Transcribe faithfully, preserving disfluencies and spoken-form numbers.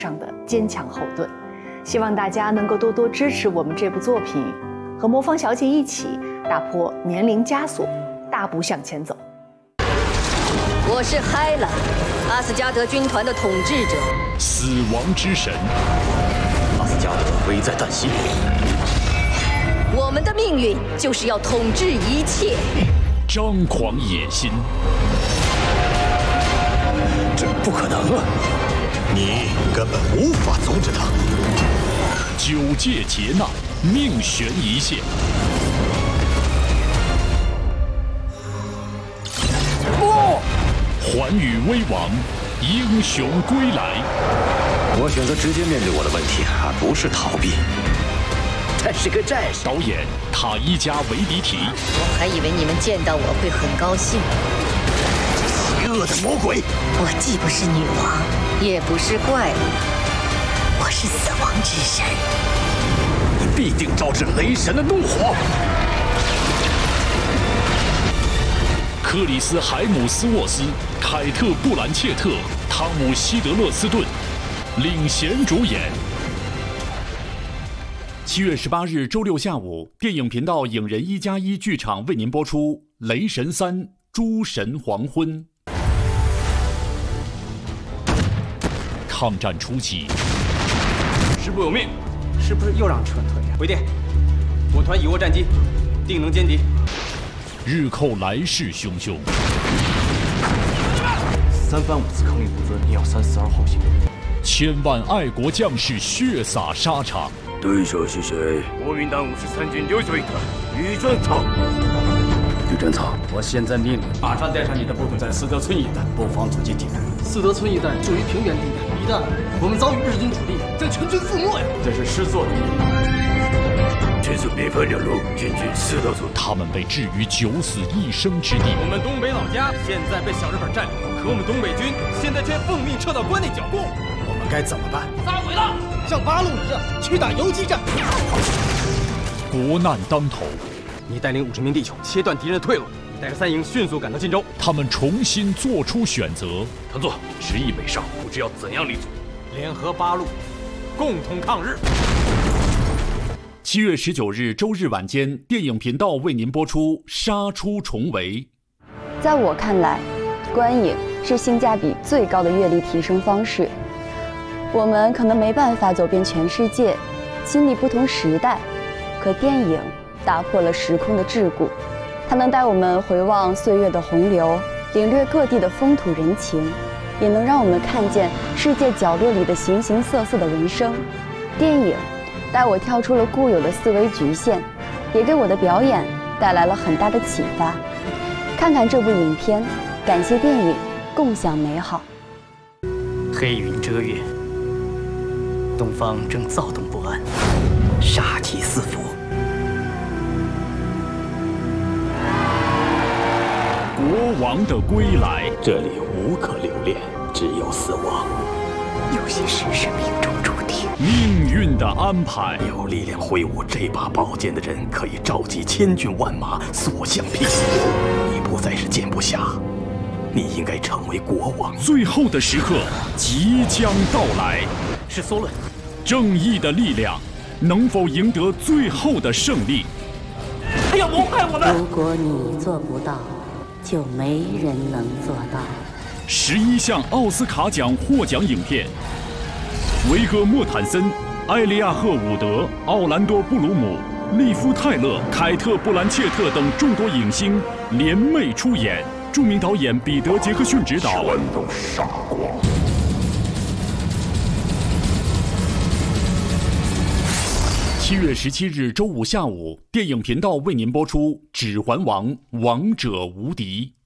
上的坚强后盾。希望大家能够多多支持我们这部作品，和魔方小姐一起打破年龄枷锁，大步向前走。 我是海拉，阿斯加德军团的统治者， 死亡之神。 阿斯加德危在旦夕， 我们的命运就是要统治一切。 张狂野心， 这不可能啊！你根本无法阻止他。 九界劫难，命悬一线。 不， 寰宇威王，英雄归来。 我选择直接面对我的问题，而不是逃避。他是个战士。 导演塔伊加·维迪提。 我还以为你们见到我会很高兴。 邪恶的魔鬼！ 我既不是女王，也不是怪物，我是死亡之神。 你必定招致雷神的怒火。 克里斯·海姆斯沃斯、凯特·布兰切特、汤姆·希德勒斯顿领衔主演。七月十八日周六下午，电影频道影人一加一剧场为您播出《雷神三：诸神黄昏》。抗战初期， 师部有命，是不是又让撤退呀？回电，我团已握战机，定能歼敌。 日寇来势汹汹， 三番五次抗令不遵，你要三思而后行。 千万爱国将士血洒沙场。 对手是谁？ 国民党五十三军刘水团吕正草。 吕正草， 我现在命令马上带上你的部队，在四德村一带布防阻击敌人。 四德村一带处于平原地带，一旦我们遭遇日军主力，将全军覆没呀！ 这是师座的命令。 全速兵分两路进军四德村。 他们被置于九死一生之地。 我们东北老家现在被小日本占领，可我们东北军现在却奉命撤到关内剿共，我们该怎么办？ 撒鬼了！像八路一样去打游击战。 国难当头， 你带领五十名弟兄切断敌人的退路，带着三营迅速赶到晋州。 他们重新做出选择。 唐座，执意北上，不知要怎样立足？ 联合八路，共同抗日。 七月十九日周日晚间，电影频道为您播出《杀出重围》。 在我看来，观影是性价比最高的阅历提升方式。我们可能没办法走遍全世界，经历不同时代，可电影打破了时空的桎梏，它能带我们回望岁月的洪流，领略各地的风土人情，也能让我们看见世界角落里的形形色色的人生。电影带我跳出了固有的思维局限，也给我的表演带来了很大的启发。看看这部影片，感谢电影，共享美好。 黑云遮月，东方正躁动不安，杀机四伏。 国王的归来， 这里无可留恋，只有死亡。 有些事是命中注定， 命运的安排。 有力量挥舞这把宝剑的人，可以召集千军万马，所向披靡。你不再是剑不暇，你应该成为国王。 最后的时刻即将到来， 是梭伦。 正义的力量能否赢得最后的胜利？ 他要谋害我们。 如果你做不到，就没人能做到。 十一项奥斯卡奖获奖影片，维格·莫坦森、埃利亚赫·伍德、奥兰多·布鲁姆、利夫·泰勒、凯特·布兰切特等众多影星联袂出演，著名导演彼得·杰克逊执导。 全都杀光。 七月十七日周五下午，电影频道为您播出《指环王：王者无敌》。